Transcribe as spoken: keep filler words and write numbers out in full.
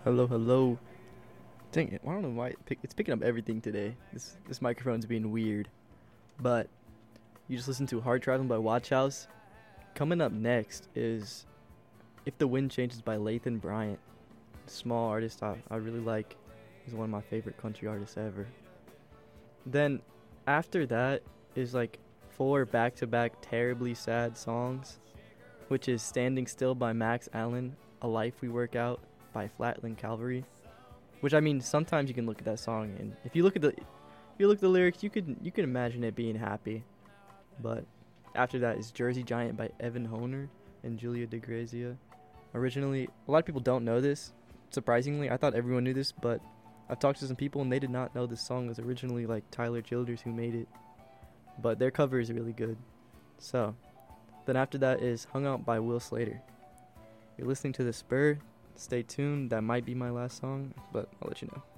Hello, hello. Dang it! I don't know why it pick, it's picking up everything today. This this microphone's being weird. But you just listened to Hard Traveling by Watch House. Coming up next is If the Wind Changes by Lathan Bryant. Small artist I, I really like. He's one of my favorite country artists ever. Then after that is like four back-to-back terribly sad songs, which is Standing Still by Max Allen, A Life We Work Out by Flatland Cavalry. Which, I mean, sometimes you can look at that song and if you look at the if you look at the lyrics, you could you can imagine it being happy. But after that is Jersey Giant by Evan Honer and Julia DeGrazia. Originally, a lot of people don't know this. Surprisingly, I thought everyone knew this, but I've talked to some people and they did not know this song was originally like Tyler Childers who made it. But their cover is really good. So, then after that is Hung Out by Will Slater. You're listening to The Spur. Stay tuned. That might be my last song, but I'll let you know.